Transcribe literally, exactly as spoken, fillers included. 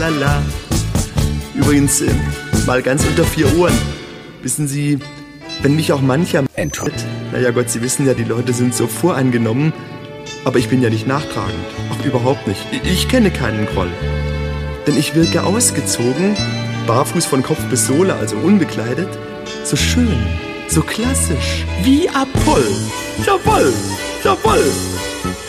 Lala. Übrigens, äh, mal ganz unter vier Ohren. Wissen Sie, wenn mich auch mancher... Entschuldigung. Naja Gott, Sie wissen ja, die Leute sind so voreingenommen. Aber ich bin ja nicht nachtragend. Ach, überhaupt nicht. Ich kenne keinen Groll. Denn ich wirke ausgezogen, barfuß von Kopf bis Sohle, also unbekleidet, so schön, so klassisch, wie Apoll. Jawoll, jawoll.